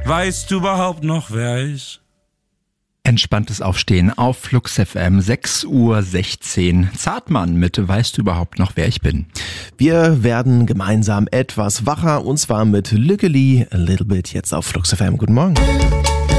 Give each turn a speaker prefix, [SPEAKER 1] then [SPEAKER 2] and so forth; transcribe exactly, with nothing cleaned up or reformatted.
[SPEAKER 1] Weißt du überhaupt noch, wer ist?
[SPEAKER 2] Entspanntes Aufstehen auf Flux F M, sechs Uhr sechzehn. Zartmann mit Weißt du überhaupt noch, wer ich bin?
[SPEAKER 3] Wir werden gemeinsam etwas wacher und zwar mit Lückeli, A Little Bit, jetzt auf Flux F M. Guten Morgen.